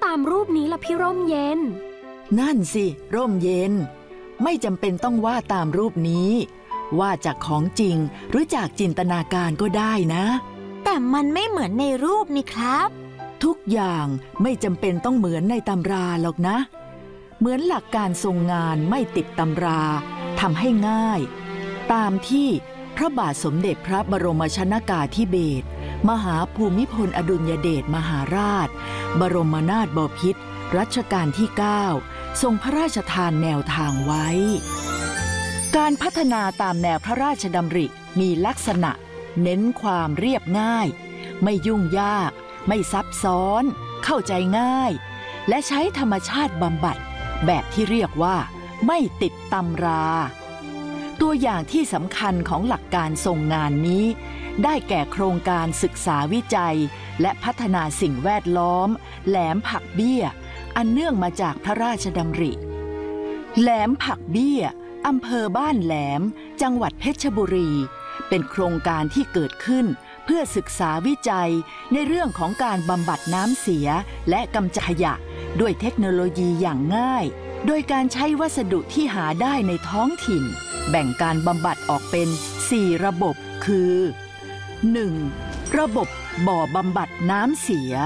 ามรูปนี้ล่ะพี่ร่มเย็นนั่นสิร่มเย็นไม่จำเป็นต้องวาดตามรูปนี้วาดจากของจริงหรือจากจินตนาการก็ได้นะแต่มันไม่เหมือนในรูปนี่ครับทุกอย่างไม่จำเป็นต้องเหมือนในตำราหรอกนะเหมือนหลักการทรงงานไม่ติดตำราทำให้ง่ายตามที่พระบาทสมเด็จพระบรมชนกาธิเบศรมหาภูมิพลอดุลยเดชมหาราชบรมนาถบพิตรรัชกาลที่ 9ทรงพระราชทานแนวทางไว้การพัฒนาตามแนวพระราชดำริมีลักษณะเน้นความเรียบง่ายไม่ยุ่งยากไม่ซับซ้อนเข้าใจง่ายและใช้ธรรมชาติบำบัดแบบที่เรียกว่าไม่ติดตำราตัวอย่างที่สำคัญของหลักการทรงงานนี้ได้แก่โครงการศึกษาวิจัยและพัฒนาสิ่งแวดล้อมแหลมผักเบี้ยอันเนื่องมาจากพระราชดำริแหลมผักเบี้ยอำเภอบ้านแหลมจังหวัดเพชรบุรีเป็นโครงการที่เกิดขึ้นเพื่อศึกษาวิจัยในเรื่องของการบำบัดน้ำเสียและกำจัดขยะด้วยเทคโนโลยีอย่างง่ายโดยการใช้วัสดุที่หาได้ในท้องถิ่นแบ่งการบำบัดออกเป็น4ระบบคือ 1. ระบบบ่อบำบัดน้ำเสีย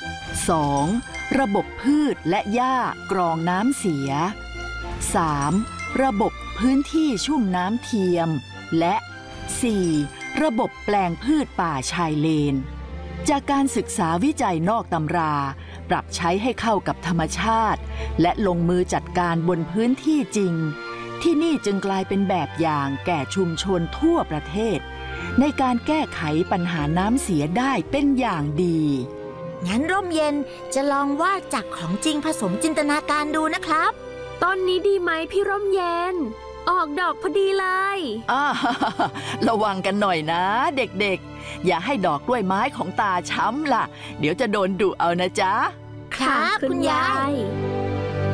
2. ระบบพืชและหญ้ากรองน้ำเสีย 3. ระบบพื้นที่ชุ่มน้ำเทียมและ 4. ระบบแปลงพืชป่าชายเลนจากการศึกษาวิจัยนอกตำราปรับใช้ให้เข้ากับธรรมชาติและลงมือจัดการบนพื้นที่จริงที่นี่จึงกลายเป็นแบบอย่างแก่ชุมชนทั่วประเทศในการแก้ไขปัญหาน้ำเสียได้เป็นอย่างดีงั้นร่มเย็นจะลองวาดจากของจริงผสมจินตนาการดูนะครับต้นนี้ดีไหมพี่ร่มเย็นออกดอกพอดีเลยระวังกันหน่อยนะเด็กๆอย่าให้ดอกกล้วยไม้ของตาช้ำล่ะเดี๋ยวจะโดนดุเอานะจ๊ะค่ะคุณยาย